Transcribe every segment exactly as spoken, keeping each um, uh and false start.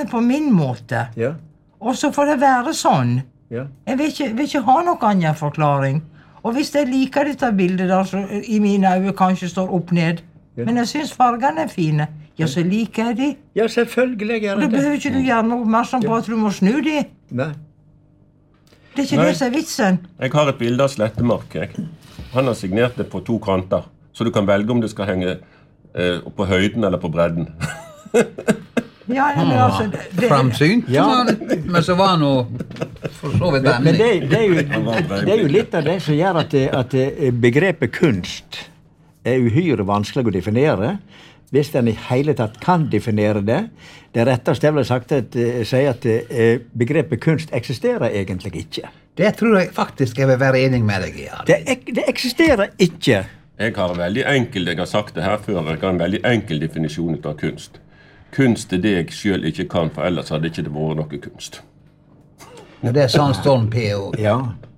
det på min måte. Ja. Og så får det være sånn. Ja. Jeg vil ikke, vil ikke ha noen annen forklaring. Og hvis jeg liker dette bildet der, så i mine øyne kanskje står opp ned. Ja. Men jeg synes fargene er fine. Ja, så liker jeg de. Ja, selvfølgelig gjør Og da jeg det. behøver ikke du gjøre noe oppmerksom på at du må snu de. Nei. Det er ikke Nei. det som er vitsen. Jeg har et bilde av Slettemark. Jeg. Han har signert det på to kanter, så du kan velge om det skal henge eh, på høyden eller på bredden. Ja, men altså... Det, det, Framsynt, Ja. men så var han jo for så vidt Men, men vennlig. det, det, er jo, det er jo litt av det som gjør at, det, at det, begrepet kunst er uhyre vanskelig å definere. Hvis den i hele tatt kan definere det. Det retteste jeg vil ha sagt at, uh, si at uh, begrepet kunst eksisterer egentlig ikke. Det tror jeg faktisk jeg vil være enig med deg i. Det, ek, det eksisterer ikke. Jeg har en veldig enkel, jeg har sagt det her før, jeg har en veldig enkel definisjon av kunst. Kunst er det jeg selv ikke kan, for ellers hadde ikke det vært noe kunst. Ja, det er sånn Storm P O. Ja.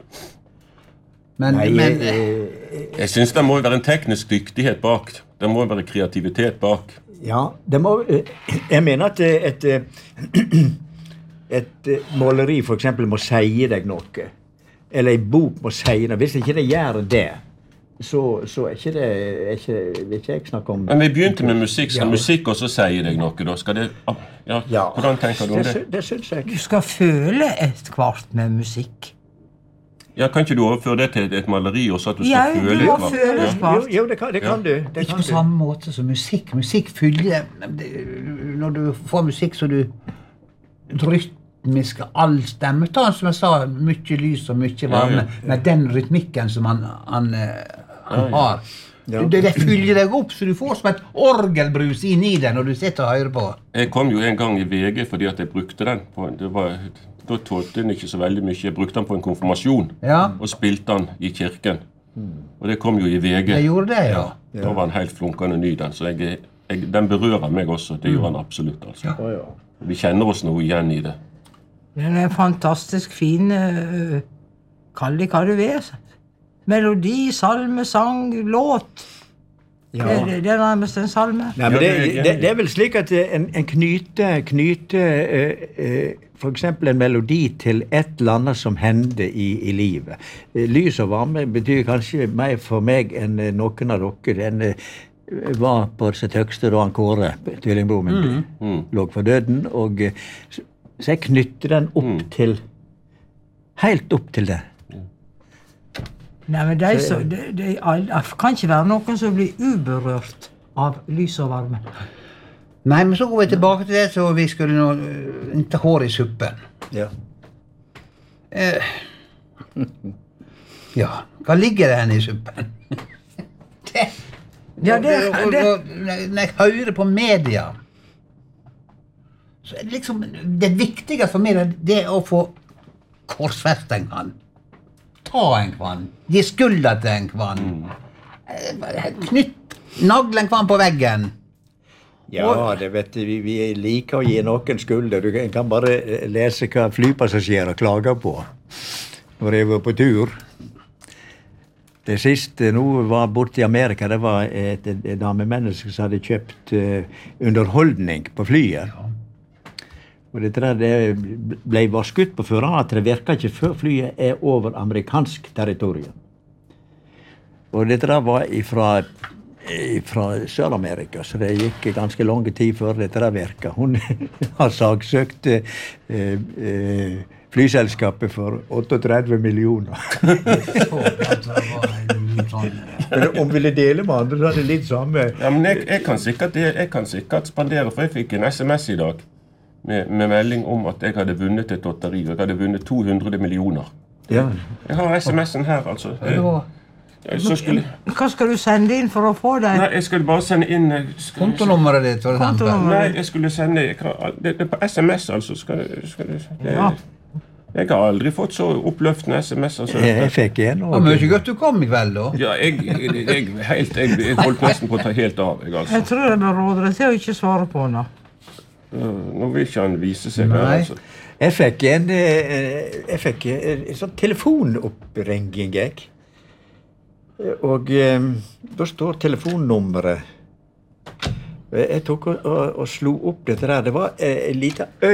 Men, Nei, men uh, Jeg synes det må være en teknisk dyktighet bak. Det må være kreativitet bak. ja, det må, uh, jeg mener at uh, et, uh, et uh, måleri for eksempel må si deg noe. Eller en bok må si det. Hvis ikke det gjør det, så, så er ikke det er ikke, vil ikke jeg snakke om... Men vi begynte med musikk, skal Ja. musikk også si deg noe da? Skal det, ja, Ja, hvordan tenker du om det, det? sy- det synes jeg. du skal føle et kvart med musikk. Ja, kan ikke du overføre det til et maleri også, at du skal Ja, du føle må hva? føle Ja. et kvart. Jo, jo det kan, det kan du. Det ikke kan på du. samme måte som musikk. Musikk fyller det- Når du får musikk så du rytmisk all stemme. Ta som jeg sa, mye lys og mye varme. Ja, ja. Med den rytmikken som han, han, eh, han har. Ja. Det, det fyller deg opp, så du får som et orgelbrus inn i det når du sitter og hører på. Jeg kom jo en gang i V G fordi at jeg brukte den. På, det var, da tålte den ikke så veldig mye. Jeg brukte den på en konfirmasjon Ja, og spilte den i kirken. Og det kom jo i V G. det gjorde det, ja. Da var den helt flunkende ny, den. Så jeg, jeg, den berører meg også. Det gjør den absolutt. altså. Å, ja. Vi kjenner oss noe igjen i det. Den er fantastisk fin, uh, kall det hva du vil. Melodi, salme, sang, låt. Ja. Det, det, det er nærmest en salme. Nei, men Ja, det, det er jeg det, enig i. det er vel slik at en, en knyter, knyter eh, eh, for eksempel en melodi til et eller annet som hender i, i livet. Eh, Lys og varme betyr kanskje mer for meg enn eh, noen av dere. Den eh, var på sitt høgste da han Kåre, tvillingbroren min, Mm. lå for døden. Og, eh, så, så jeg knytter den opp Mm. til, helt opp til det. Nei, men de, så, de, de, det kan ikke være noen som blir uberørt av lys og varme. Nei, men så går vi tilbake til det, så vi skulle nå uh, ikke hår i suppen. Ja. Eh, ja, hva ligger det henne i suppen? det, Ja, det, og- det, og- Når jeg hører på media, så er det liksom det viktigste for meg det er å få korsfeste en kvann. Ta en kvann. Gi skulda til en kvann. Eh, Knytt naglen kvann på veggen. Ja, det vet du, vi, vi liker å gi noen skulder. Du kan- kan bare eh, lese hva flypassasjerer klager på når jeg var på tur. Det siste nå var borte i Amerika, det var et, et, et damemenneske som hadde kjøpt eh, underholdning på flyet. Og det, der, det ble var skutt på føreren at det virker ikke før flyet er over amerikansk territorium. Og dette der var ifra, ifra Sør-Amerika, så det gikk ganske lang tid før dette der virka. Hun har saksøkt eh, eh, flyselskapet for trettioåtte millioner. Men om ville dele med andre, så er det litt samme. Ja, men jeg, jeg, kan sikkert, jeg, jeg kan sikkert spandere, for jeg fikk en S M S i dag med, med melding om at jeg hadde vunnet et lotteri, og jeg hadde vunnet to hundre millioner. Ja. Jeg har S M S-en her, altså. Jeg, jeg, så skulle, hva skal du sende inn for å få det? nei, jeg skulle bare sende inn eh, sk- Kontonummeret ditt, for eksempel. Kontonummer. Nei, jeg skulle sende jeg kan, det, det er på S M S, altså. Skal, skal, det, Ja. Jeg har aldri fått så oppløftende S M S. Altså. Jeg, jeg fikk en. Det var mye godt du kom i kveld, da. Ja, jeg, jeg, jeg, helt, jeg, jeg holdt nesten på å ta helt av. Jeg, altså. Jeg tror jeg bør råde deg til å ikke svare på nå. Nå vil ikke han vise seg her, Nei. altså. Jeg fikk en, eh, jeg fikk en, en sånn telefonoppringing, jeg. Og eh, da står telefonnummeret. Jeg tok og, og, og slo opp dette der. Det var eh, en liten øy.